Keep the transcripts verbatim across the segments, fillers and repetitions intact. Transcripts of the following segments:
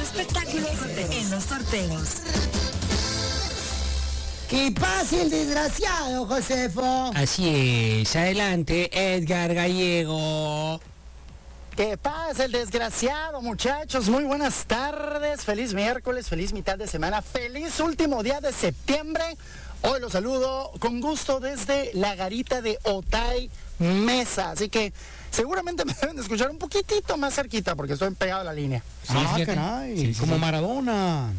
espectáculos en los sorteos. ¡Que pase el desgraciado, Josefo! Así es, adelante, Edgar Gallego. ¿Qué pasa el desgraciado, muchachos? Muy buenas tardes, feliz miércoles, feliz mitad de semana, feliz último día de septiembre. Hoy los saludo con gusto desde la garita de Otay Mesa, así que seguramente me deben de escuchar un poquitito más cerquita porque estoy pegado a la línea. Sí, ah, fíjate. Caray, sí, sí, como sí. Maradona.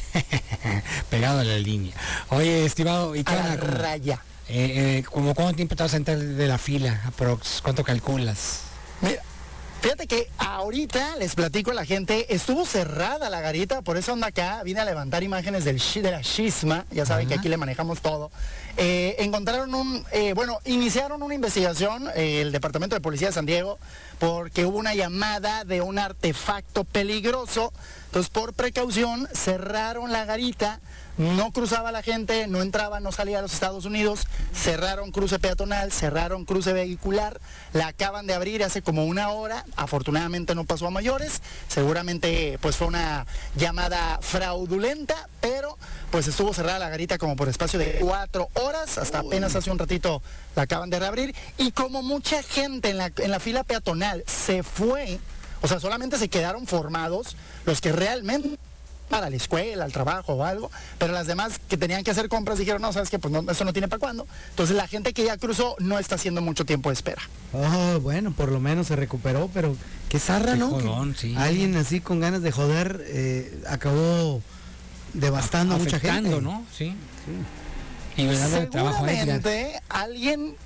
Pegado a la línea. Oye, estimado, ¿y qué a la como, raya? Eh, eh, ¿Como cuánto tiempo te vas a sentar de la fila? Aprox, ¿cuánto calculas? Mira, fíjate que ahorita les platico a la gente, estuvo cerrada la garita, por eso ando acá, vine a levantar imágenes del de la Shisma, ya saben Ajá. que aquí le manejamos todo. Eh, encontraron un, eh, bueno, iniciaron una investigación, eh, el Departamento de Policía de San Diego, porque hubo una llamada de un artefacto peligroso. Entonces, por precaución, cerraron la garita, no cruzaba la gente, no entraba, no salía a los Estados Unidos, cerraron cruce peatonal, cerraron cruce vehicular, la acaban de abrir hace como una hora, afortunadamente no pasó a mayores, seguramente pues fue una llamada fraudulenta, pero pues estuvo cerrada la garita como por espacio de cuatro horas, hasta apenas hace un ratito la acaban de reabrir, y como mucha gente en la, en la fila peatonal se fue, o sea, solamente se quedaron formados los que realmente para la escuela, al trabajo o algo, pero las demás que tenían que hacer compras dijeron, no, sabes que pues no, eso no tiene para cuándo. Entonces la gente que ya cruzó no está haciendo mucho tiempo de espera. Oh, bueno, por lo menos se recuperó, pero qué zarra, qué ¿no? Jodón, sí. Alguien así con ganas de joder eh, acabó devastando a mucha gente, ¿no? Sí. sí. Y seguramente alguien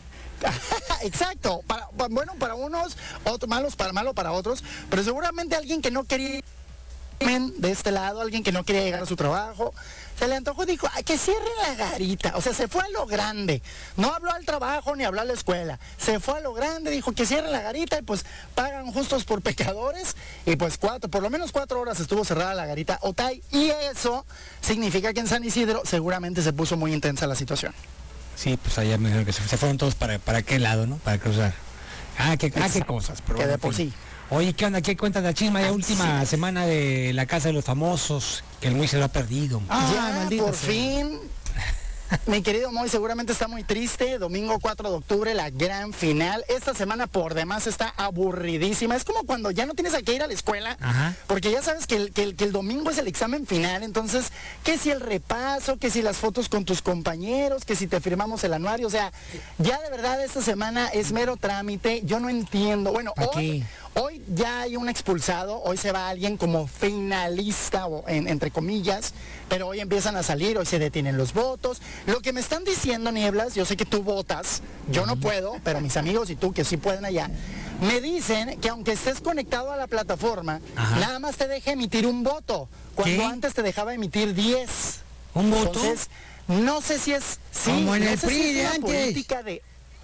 exacto, para, bueno, para unos, otros malos para malo para otros, pero seguramente alguien que no quería de este lado, alguien que no quería llegar a su trabajo, se le antojó y dijo, ay, que cierren la garita, o sea, se fue a lo grande, no habló al trabajo ni habló a la escuela, se fue a lo grande, dijo que cierren la garita y pues pagan justos por pecadores, y pues cuatro, por lo menos cuatro horas estuvo cerrada la garita Otay, y eso significa que en San Isidro seguramente se puso muy intensa la situación. Sí, pues allá me dijeron que se, se fueron todos para, para qué lado, ¿no? Para cruzar. Ah, qué, ah, qué cosas. Pero que de por sí. Oye, ¿qué onda? ¿Qué cuenta la chisma? Ya última sí. semana de la Casa de los Famosos, que el Moy se lo ha perdido. Ah, ya, maldito por sea. fin. Mi querido Moy seguramente está muy triste. Domingo cuatro de octubre, la gran final. Esta semana por demás está aburridísima. Es como cuando ya no tienes a qué ir a la escuela, Ajá. porque ya sabes que el, que, el, que el domingo es el examen final. Entonces, que si el repaso, que si las fotos con tus compañeros, que si te firmamos el anuario. O sea, ya de verdad esta semana es mero trámite. Yo no entiendo. Bueno, hoy, hoy ya hay un expulsado. Hoy se va alguien como finalista, o en, entre comillas. Pero hoy empiezan a salir, hoy se detienen los votos. Lo que me están diciendo, Nieblas, yo sé que tú votas, yo no puedo, pero mis amigos y tú que sí pueden allá, me dicen que aunque estés conectado a la plataforma, Ajá. nada más te deja emitir un voto, cuando ¿Qué? antes te dejaba emitir diez. ¿Un voto? Entonces, no sé si es... Sí, Como en no el sé P R I si de es una antes. política de...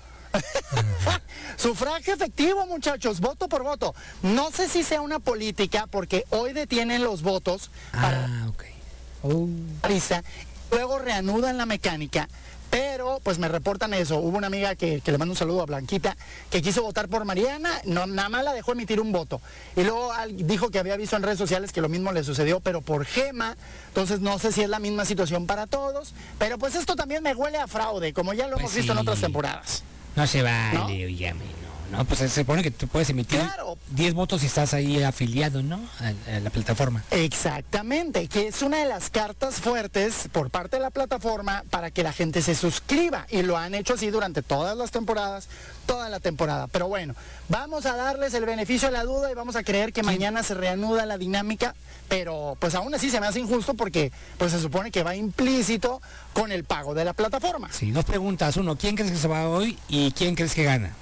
Sufragio efectivo, muchachos, voto por voto. No sé si sea una política, porque hoy detienen los votos para... Ah, ok. Uh. Luego reanudan la mecánica, pero pues me reportan eso. Hubo una amiga que, que le mando un saludo a Blanquita, que quiso votar por Mariana, no, nada más la dejó emitir un voto. Y luego dijo que había visto en redes sociales que lo mismo le sucedió, pero por Gema. Entonces no sé si es la misma situación para todos, pero pues esto también me huele a fraude, como ya lo pues hemos sí. visto en otras temporadas. No se vale, ¿No? oígame, no, no, pues se supone que tú puedes emitir claro. diez votos si estás ahí afiliado, ¿no? A, a la plataforma. Exactamente, que es una de las cartas fuertes por parte de la plataforma para que la gente se suscriba, y lo han hecho así durante todas las temporadas, toda la temporada. Pero bueno, vamos a darles el beneficio de la duda y vamos a creer que sí. mañana se reanuda la dinámica, pero pues aún así se me hace injusto porque pues se supone que va implícito con el pago de la plataforma. Sí, dos preguntas. Uno, ¿quién crees que se va hoy y quién crees que gana?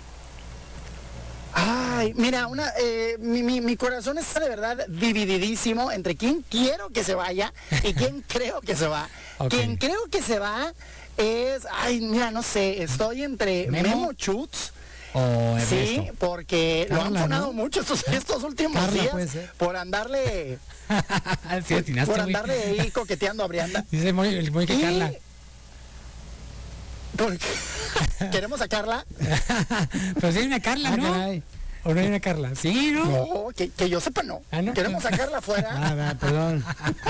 Ay, mira, una, eh, mi, mi, mi corazón está de verdad divididísimo entre quién quiero que se vaya y quién creo que se va. Okay. Quien creo que se va es, ay, mira, no sé, estoy entre Memo, Memo Chutz. Oh, sí, porque Carla, lo han sonado ¿no? mucho estos, estos últimos Carla, días por andarle sí, atinaste, por andarle ahí coqueteando a Brianda. Dice el muy, el muy que y... Carla. Porque queremos a Carla. Pero si hay una Carla, ¿no? Caray. ¿O no hay una Carla? Sí, ¿no? No, que, que yo sepa no. ¿Ah, no? Queremos sacarla afuera. Ah, va, perdón.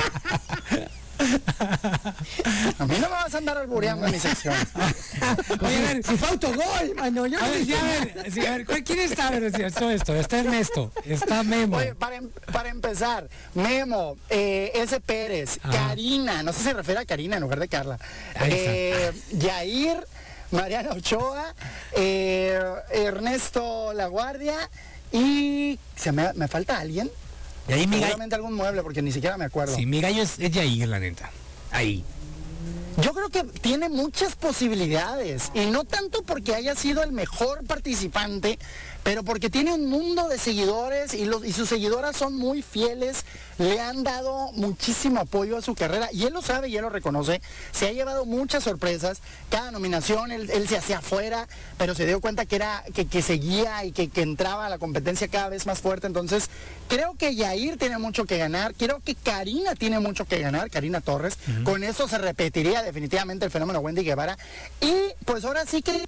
A mí no me vas a andar albureando en mi sección. Oye, a ver, Si fue autogol, mano, yo a no ver, dije ya, a nada. ver, sí, a ver, ¿cuál- ¿quién está? A ver, sí, esto, esto, está Ernesto, está Memo. Oye, para, em- para empezar, Memo, eh, S. Pérez, Ajá. Karina, no sé si se refiere a Karina en lugar de Carla. Ahí está. Eh, Yair, Mariana Ochoa, eh, Ernesto La Guardia y ¿se me, me falta alguien? Y ahí mi gallo, Seguramente algún mueble porque ni siquiera me acuerdo. sí, mi gallo es, es Yair, la neta. Ahí. Yo creo que tiene muchas posibilidades y no tanto porque haya sido el mejor participante, pero porque tiene un mundo de seguidores y, los, y sus seguidoras son muy fieles, le han dado muchísimo apoyo a su carrera y él lo sabe y él lo reconoce, se ha llevado muchas sorpresas, cada nominación él, él se hacía afuera, pero se dio cuenta que era que, que seguía y que, que entraba a la competencia cada vez más fuerte, entonces creo que Yair tiene mucho que ganar, creo que Karina tiene mucho que ganar, Karina Torres, uh-huh. Con eso se repetiría definitivamente el fenómeno Wendy Guevara y pues ahora sí que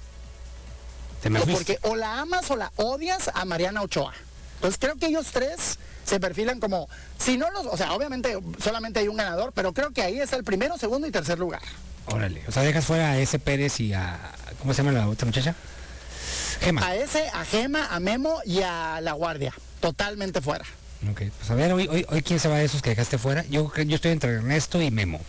Te me porque o la amas o la odias a Mariana Ochoa. Entonces creo que ellos tres se perfilan como, si no los, o sea, obviamente solamente hay un ganador, pero creo que ahí está el primero, segundo y tercer lugar. Órale, o sea, dejas fuera a ese Pérez y a, ¿cómo se llama la otra muchacha? Gema. A ese, a Gema, a Memo y a La Guardia, totalmente fuera. Ok, pues a ver, hoy, hoy, hoy quién se va de esos que dejaste fuera. Yo, yo estoy entre Ernesto y Memo.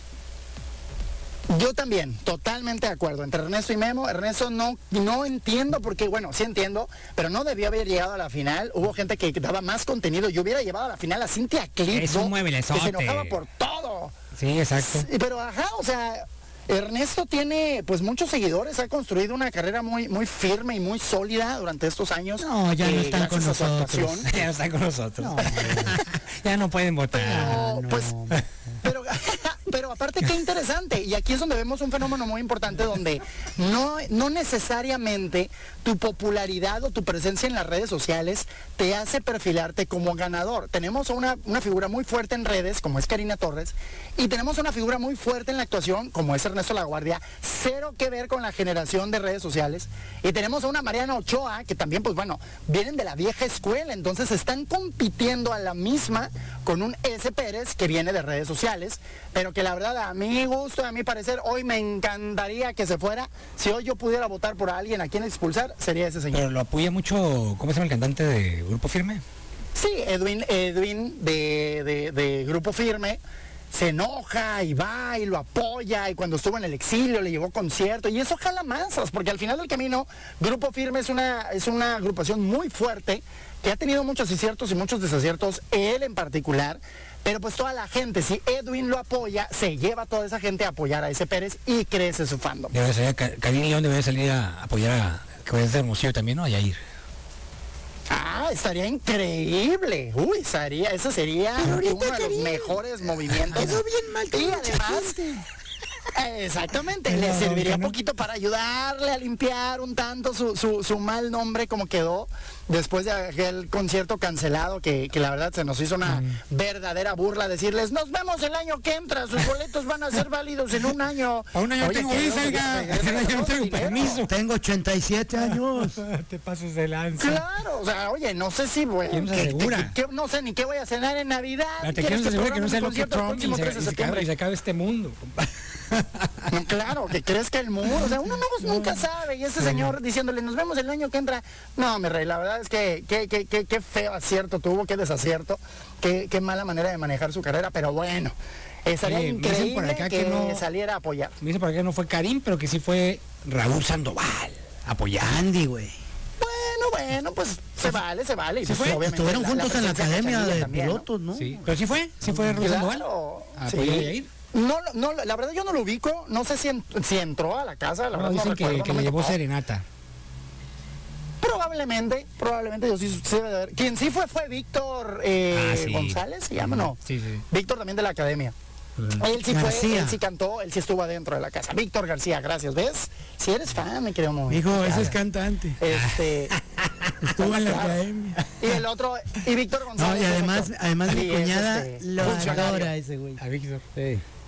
Yo también, totalmente de acuerdo, entre Ernesto y Memo. Ernesto no, no entiendo porque, bueno, sí entiendo, pero no debió haber llegado a la final. Hubo gente que daba más contenido. Yo hubiera llevado a la final a Cintia Clitbo, Es un mueblezote. que se enojaba por todo. Sí, exacto. Sí, pero ajá, o sea, Ernesto tiene pues muchos seguidores, ha construido una carrera muy, muy firme y muy sólida durante estos años. No, ya no eh, están con gracias a su nosotros. actuación. Ya no están con nosotros. No, Ya no pueden votar. Pero, no. pues, pero, pero aparte qué interesante, y aquí es donde vemos un fenómeno muy importante donde no, no necesariamente tu popularidad o tu presencia en las redes sociales te hace perfilarte como ganador. Tenemos una, una figura muy fuerte en redes, como es Karina Torres, y tenemos una figura muy fuerte en la actuación, como es Ernesto La Guardia, cero que ver con la generación de redes sociales, y tenemos a una Mariana Ochoa, que también, pues bueno, vienen de la vieja escuela, entonces están compitiendo a la misma con un S. Pérez que viene de redes sociales, pero que la verdad a mi gusto, a mi parecer, hoy me encantaría que se fuera. Si hoy yo pudiera votar por alguien a quien expulsar, sería ese señor. Pero lo apoya mucho, ¿cómo se llama el cantante de Grupo Firme? Sí, Edwin, Edwin de, de, de Grupo Firme, se enoja y va y lo apoya, y cuando estuvo en el exilio le llevó concierto, y eso jala masas, porque al final del camino Grupo Firme es una, es una agrupación muy fuerte, que ha tenido muchos aciertos y muchos desaciertos, él en particular, pero pues toda la gente, si Edwin lo apoya, se lleva a toda esa gente a apoyar a ese Pérez y crece su fandom. Debe salir, Karim León debe salir a apoyar a, que vaya a ser Hermosillo también, ¿no? A Yair. Ah, estaría increíble. Uy, estaría, eso sería uno de los Karim, mejores movimientos. quedó bien mal con Y mucha además, gente. exactamente, No, le serviría un no. poquito para ayudarle a limpiar un tanto su, su, su mal nombre como quedó después de aquel concierto cancelado que, que la verdad se nos hizo una Mm. verdadera burla decirles, nos vemos el año que entra, sus boletos van a ser válidos en un año. A un año Oye, tengo que visa, no, oiga. regresen A un año todo tengo el dinero. permiso. Tengo ochenta y siete años. Te pases de lanza. Claro, o sea, oye, no sé si voy, ¿Quién nos que- asegura? que- que- no sé ni qué voy a cenar en Navidad. Te ¿Quieres quiero que asegurar que no programe sea mi lo que concierto el Trump y próximo se, tres de y se acabe, septiembre? y se acabe este mundo. No, claro, que crees que el muro, o sea, uno no, nunca sabe, y ese señor diciéndole, nos vemos el año que entra, no, mi rey, la verdad es que qué que, que, que feo acierto tuvo, qué desacierto, qué, qué mala manera de manejar su carrera, pero bueno, estaría Oye, me dicen increíble por acá que, que no- saliera a apoyar. Me dice por acá no fue Karim, pero que sí fue Raúl Sandoval. Apoyar. Andy, güey. Bueno, bueno, pues se vale, se vale. Y Se pues, fue, obviamente, estuvieron la- juntos en la presencia academia Cachanilla de también, ¿no? pilotos, ¿no? Sí, pero sí fue, sí fue Raúl Sandoval. Claro, Apoyar sí. a Yair. No, lo- no, la verdad yo no lo ubico, no sé si, en- si entró a la casa, la No, verdad no dicen que, recuerdo, que no le me llevó tocó. serenata. Probablemente, probablemente yo sí, sí debe de haber. Quien sí fue fue Víctor eh, Ah, sí. González, se llama, ¿no? Sí, sí. Víctor también de la academia. Él sí fue, García. él sí cantó, él sí estuvo adentro de la casa. Víctor García, gracias, ¿ves? Si eres fan, me creo muy. Dijo, ese es cantante. Este, Estuvo en la claro. academia. y el otro, y Víctor No, González. y además, perfecto. además Sí, mi es, cuñada este, lo funcionario. adora ese güey. A Víctor. Sí.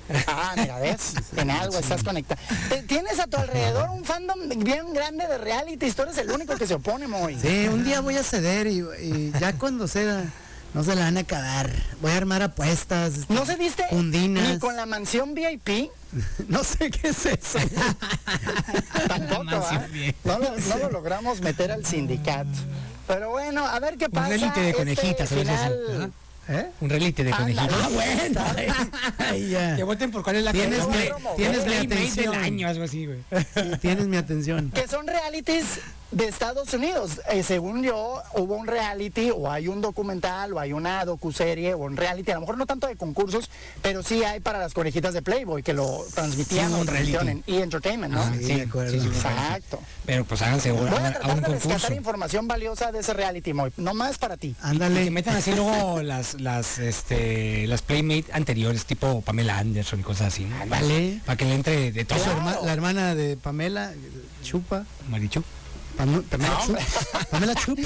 Ah, mira, ves, en algo estás conectado. Tienes a tu alrededor un fandom bien grande de reality, tú eres el único que se opone, Moy. Sí, un día voy a ceder y, y ya cuando ceda, no se la van a acabar. Voy a armar apuestas. ¿No se diste fundinas. ni con la mansión V I P? No sé qué es eso. Tampoco, ¿eh? no, lo, no lo logramos meter al sindicato. Pero bueno, a ver qué pasa. Un reality de conejitas, este final... final... ¿Eh? Un reality de conejitas. Ah, bueno. Ay, ya. Que voten por cuál es la Tienes mi, tienes mi atención. del año, algo así, güey. Tienes mi atención. Que son realities de Estados Unidos. Eh, según yo, hubo un reality, o hay un documental, o hay una docuserie, o un reality, a lo mejor no tanto de concursos, pero sí hay para las conejitas de Playboy, que lo transmitían Sí, o un transmitían reality. en E! Entertainment, ¿no? Ah, Sí, sí, de acuerdo. sí, sí, Exacto. Pero pues háganse Voy a a, a tratar un de rescatar concurso. información valiosa de ese reality, Moy. No más para ti. Y que Ándale. metan así luego las, las, este, las Playmate anteriores, tipo Pamela Anderson y cosas así, ¿no? Vale. Para que le entre de todo. Su Claro. herma- la hermana de Pamela, Chupa. Marichu. Pam- Pamela No, hombre. Chups. Pamela Chups.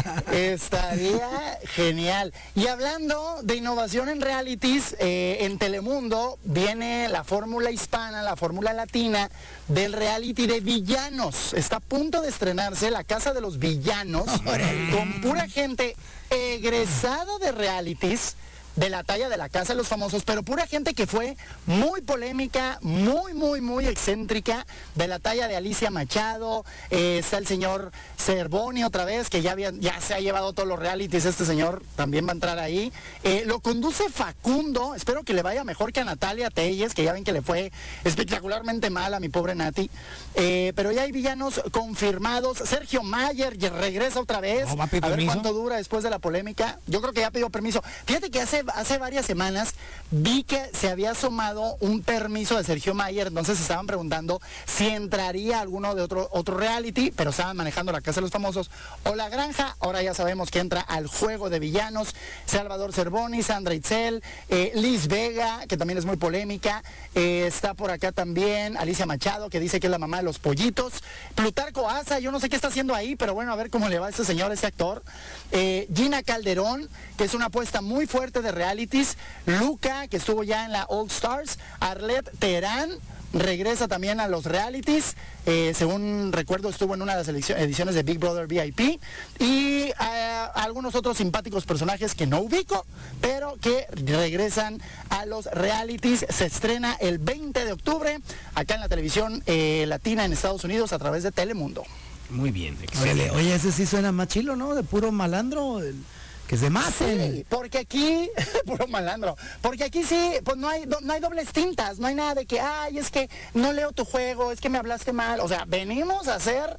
Estaría genial. Y hablando de innovación en realities, eh, en Telemundo viene la fórmula hispana, la fórmula latina del reality de villanos. Está a punto de estrenarse La Casa de los Villanos, con pura gente egresada de realities de la talla de La Casa de los Famosos, pero pura gente que fue muy polémica, muy, muy, muy excéntrica, de la talla de Alicia Machado. Eh, está el señor Cervoni otra vez, que ya, había, ya se ha llevado todos los realities, este señor también va a entrar ahí. Eh, lo conduce Facundo, espero que le vaya mejor que a Natalia Telles, que ya ven que le fue espectacularmente mal a mi pobre Nati. Eh, pero ya hay villanos confirmados. Sergio Mayer ya regresa otra vez. Oh, ¿va a pedir a ver permiso? cuánto dura después de la polémica. Yo creo que ya pidió permiso. Fíjate que hace, hace varias semanas vi que se había asomado un permiso de Sergio Mayer, entonces se estaban preguntando si entraría alguno de otro, otro reality, pero estaban manejando La Casa de los Famosos o La Granja. Ahora ya sabemos que entra al juego de villanos Salvador Cervoni, Sandra Itzel, eh, Liz Vega, que también es muy polémica. Eh, está por acá también Alicia Machado, que dice que es la mamá de los pollitos. Plutarco Asa, yo no sé qué está haciendo ahí, pero bueno, a ver cómo le va a este señor, este actor. Eh, Gina Calderón, que es una apuesta muy fuerte de realities. Luca, que estuvo ya en la All Stars. Arlette Terán regresa también a los realities. Eh, según recuerdo, estuvo en una de las ediciones de Big Brother V I P. Y eh, algunos otros simpáticos personajes que no ubico, pero que regresan a los realities. Se estrena el veinte de octubre acá en la televisión eh, latina en Estados Unidos a través de Telemundo. Muy bien. Oye, oye, ese sí suena más chilo, ¿no? De puro malandro. el- Que se maten. Sí, porque aquí, puro malandro, porque aquí sí, pues no hay, no hay dobles tintas, no hay nada de que, ay, es que no leo tu juego, es que me hablaste mal. O sea, venimos a hacer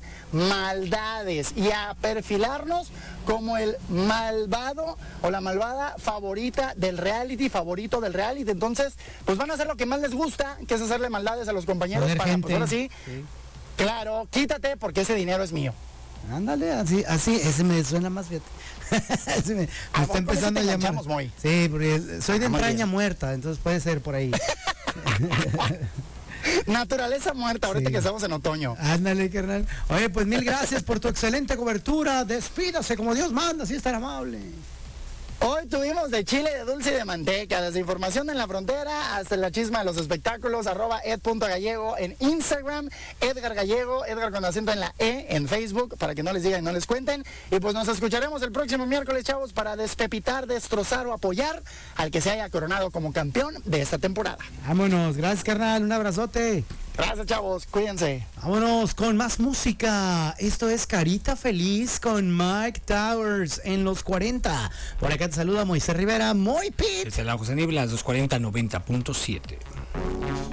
maldades y a perfilarnos como el malvado o la malvada favorita del reality, favorito del reality. Entonces, pues van a hacer lo que más les gusta, que es hacerle maldades a los compañeros. Joder, para, gente. pues ahora sí, claro, quítate porque ese dinero es mío. Ándale, así, así, ese me suena más, fíjate. Ese me, me Ah, está con ese empezando a te llamar. enganchamos, Moy. Sí, porque soy de Ah, muy entraña bien. muerta, entonces puede ser por ahí. Naturaleza muerta, ahorita Sí. que estamos en otoño. Ándale, carnal. Oye, pues mil gracias por tu excelente cobertura. Despídase como Dios manda, si es tan amable. Hoy tuvimos de chile, de dulce y de manteca, desde información en la frontera hasta la chisma de los espectáculos, arroba ed.gallego en Instagram, Edgar Gallego, Edgar con acento en la E en Facebook, para que no les digan y no les cuenten. Y pues nos escucharemos el próximo miércoles, chavos, para despepitar, destrozar o apoyar al que se haya coronado como campeón de esta temporada. Vámonos, gracias, carnal. Un abrazote. Gracias, chavos, cuídense. Vámonos con más música. Esto es Carita Feliz con Mike Towers en los cuarenta. Por acá te saluda Moisés Rivera, Moy Pit. Es el José Niblas, dos cuarenta noventa punto siete.